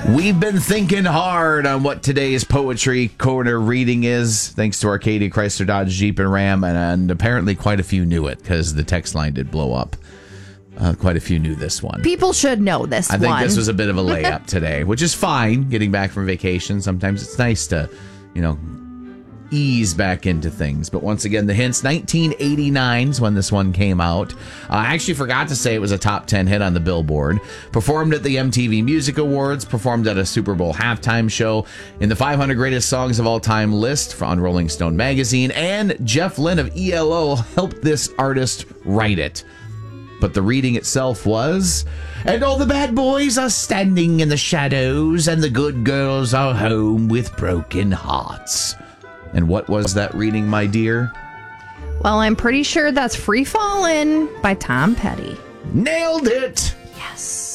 We've been thinking hard on what today's Poetry Corner reading is, thanks to Arcadia, Chrysler, Dodge, Jeep, and Ram, and apparently quite a few knew it because the text line did blow up. Quite a few knew this one. People should know this one. I think this was a bit of a layup today, which is fine, getting back from vacation. Sometimes it's nice to, ease back into things. But once again, the hints, 1989 is when this one came out. I actually forgot to say it was a top 10 hit on the Billboard. Performed at the MTV Music Awards, performed at a Super Bowl halftime show, in the 500 Greatest Songs of All Time list on Rolling Stone magazine, and Jeff Lynne of ELO helped this artist write it. But the reading itself was, and all the bad boys are standing in the shadows, and the good girls are home with broken hearts. And what was that reading, my dear? Well, I'm pretty sure that's Free Fallin' by Tom Petty. Nailed it! Yes.